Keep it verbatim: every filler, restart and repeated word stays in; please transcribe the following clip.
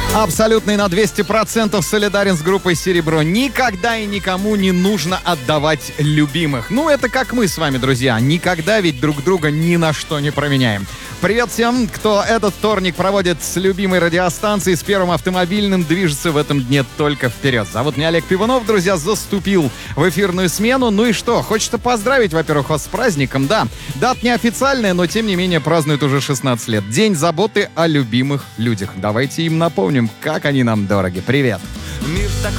Абсолютно и на двести процентов солидарен с группой «Серебро». Никогда и никому не нужно отдавать любимых. Ну, это как мы с вами, друзья. Никогда ведь друг друга ни на что не променяем. Привет всем, кто этот вторник проводит с любимой радиостанцией, с Первым автомобильным, движется в этом дне только вперед. Зовут меня Олег Пивунов, друзья, заступил в эфирную смену. Ну и что, хочется поздравить, во-первых, вас с праздником, да. Дата неофициальная, но тем не менее празднует уже шестнадцать лет. День заботы о любимых людях. Давайте им напомним, как они нам дороги. Привет. Мир такой